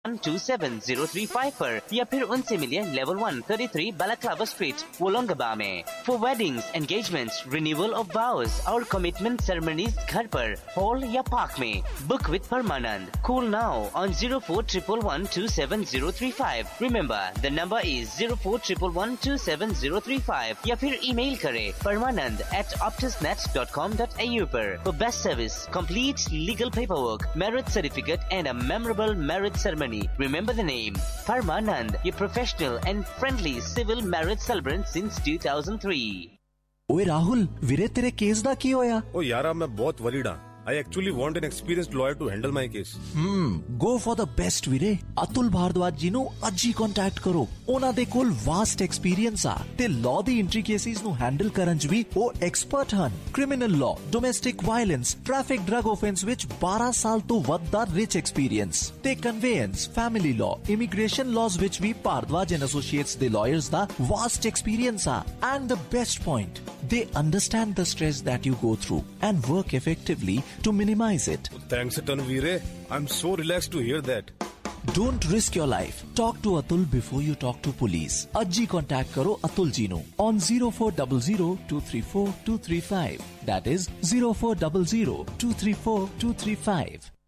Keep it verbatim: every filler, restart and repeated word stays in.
To seven zero three five पर या फिर उनसे मिलिए level one thirty three बालाक्लाबा street वोलोंगबा में। For weddings, engagements, renewal of vows और कमिटमेंट सेरेमनीज घर पर, हॉल या पार्क में। Book with Parmanand. Call now on zero four triple one two seven zero three five. Remember the number is zero four triple one two seven zero three five या फिर email करें परमानंद eight optusnet dot com dot A you पर। For best service, complete legal paperwork, marriage certificate and a memorable marriage ceremony. Remember the name, Parmanand, a professional and friendly civil marriage celebrant since two thousand three. ओए राहुल, वीरे तेरे case दा की होया? ओ यारा मैं बहुत worried हां। I actually want an experienced lawyer to handle my case. Hmm, go for the best ਵੀਰੇ। ਅਤੁਲ ਭਾਰਦਵਾਜ ਜੀ ਨੂੰ ਅੱਜ ਹੀ ਕੰਟੈਕਟ ਕਰੋ। ਉਹਨਾਂ ਦੇ ਕੋਲ ਵਾਸਟ ਐਕਸਪੀਰੀਅੰਸ ਆ ਤੇ ਲਾਅ ਦੀ ਇੰਟ੍ਰਿਕੇਸੀਜ਼ ਨੂੰ ਹੈਂਡਲ ਕਰਨ 'ਚ ਵੀ ਉਹ ਐਕਸਪਰਟ ਹਨ। Criminal law, domestic violence, traffic drug offence ਵਿੱਚ ਬਾਰਾਂ ਸਾਲ ਤੋਂ ਵੱਧ ਦਾ ਰਿਚ ਐਕਸਪੀਰੀਅੰਸ ਤੇ ਕਨਵੇਅੰਸ, ਫੈਮਿਲੀ ਲਾਅ, ਇਮੀਗ੍ਰੇਸ਼ਨ ਲਾਅਜ਼ ਵਿੱਚ ਵੀ ਭਾਰਦਵਾਜ ਐਂਡ ਐਸੋਸੀਏਟਸ ਦੇ ਲਾਇਰਸ ਦਾ ਵਾਸਟ ਐਕਸਪੀਰੀਅੰਸ ਆ। And the best point, they understand the stress that you go through and work effectively to minimize it. Thanks a ton, Veere. I'm so relaxed to hear that. Don't risk your life. Talk to Atul before you talk to police. Ajji contact karo Atul ji nu on zero four zero zero two three four two three five. That is zero four zero zero two three four two three five.